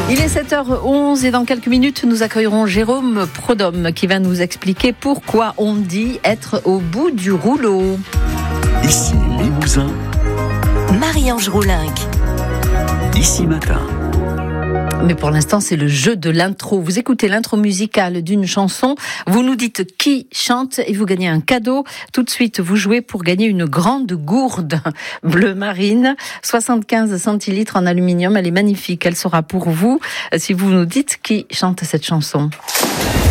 Il est 7h11 et dans quelques minutes, nous accueillerons Jérôme Prodhomme qui va nous expliquer pourquoi on dit être au bout du rouleau. Ici Limousin, Marie-Ange Roulinck. Ici Matin. Mais pour l'instant, c'est le jeu de l'intro. Vous écoutez l'intro musicale d'une chanson, vous nous dites qui chante et vous gagnez un cadeau. Tout de suite, vous jouez pour gagner une grande gourde bleu marine, 75 centilitres en aluminium. Elle est magnifique, elle sera pour vous si vous nous dites qui chante cette chanson.